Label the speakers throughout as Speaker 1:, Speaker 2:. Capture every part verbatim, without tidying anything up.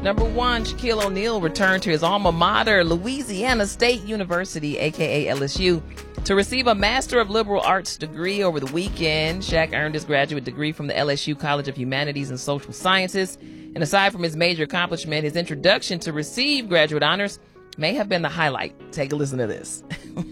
Speaker 1: Number one, Shaquille O'Neal returned to his alma mater, Louisiana State University, aka L S U, to receive a Master of Liberal Arts degree over the weekend. Shaq earned his graduate degree from the L S U College of Humanities and Social Sciences. And aside from his major accomplishment, his introduction to receive graduate honors may have been the highlight. Take a listen to this.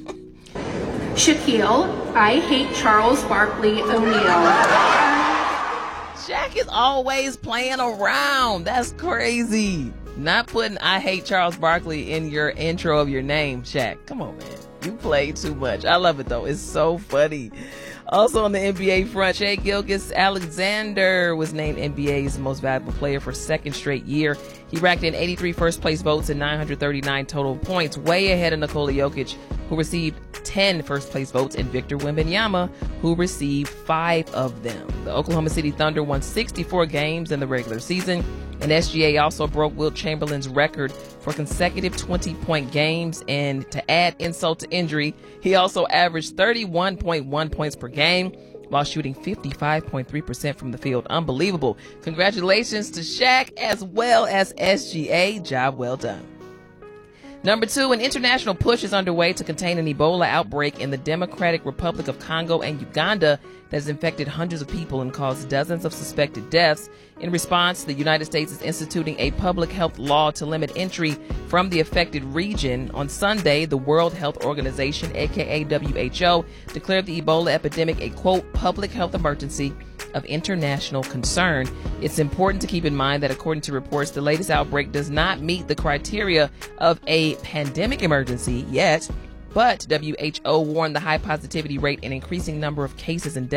Speaker 2: Shaquille, I hate Charles Barkley O'Neal.
Speaker 1: Shaq is always playing around. That's crazy. Not putting I hate Charles Barkley in your intro of your name, Shaq. Come on, man. You play too much. I love it, though. It's so funny. Also on the N B A front, Shai Gilgeous-Alexander was named N B A's most valuable player for second straight year. He racked in eighty-three first-place votes and nine hundred thirty-nine total points, way ahead of Nikola Jokic, who received ten first-place votes, and Victor Wembanyama, who received five of them. The Oklahoma City Thunder won sixty-four games in the regular season, and S G A also broke Wilt Chamberlain's record for consecutive twenty-point games. And to add insult to injury, he also averaged thirty-one point one points per game while shooting fifty-five point three percent from the field. Unbelievable. Congratulations to Shaq as well as S G A. Job well done. Number two, an international push is underway to contain an Ebola outbreak in the Democratic Republic of Congo and Uganda that has infected hundreds of people and caused dozens of suspected deaths. In response, the United States is instituting a public health law to limit entry from the affected region. On Sunday, the World Health Organization, aka W H O, declared the Ebola epidemic a, quote, public health emergency of international concern. It's important to keep in mind that according to reports, the latest outbreak does not meet the criteria of a pandemic emergency yet, but W H O warned the high positivity rate and increasing number of cases and deaths